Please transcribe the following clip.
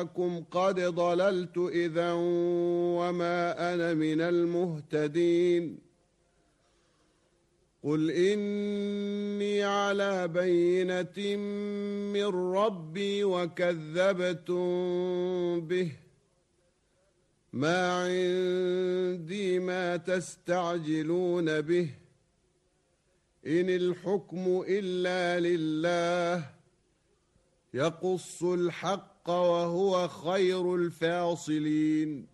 إنكم قد ضللت إذا وما أنا من المهتدين قل إني على بينة من ربي وكذبتم به ما عندي ما تستعجلون به إن الحكم إلا لله يقص الحق وهو خير الفاصلين